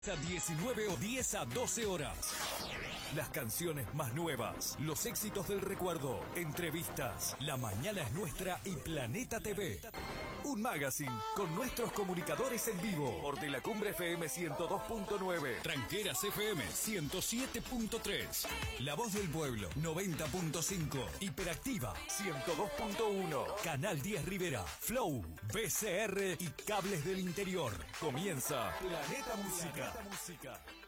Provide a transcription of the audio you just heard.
A 19 o 10 a 12 horas. Las canciones más nuevas, los éxitos del recuerdo, entrevistas, La Mañana es Nuestra y Planeta TV. Un magazine con nuestros comunicadores en vivo por De la Cumbre FM 102.9, Tranqueras FM 107.3, La Voz del Pueblo 90.5, Hiperactiva 102.1, Canal 10 Rivera, Flow, BCR y Cables del Interior. Comienza Planeta Música.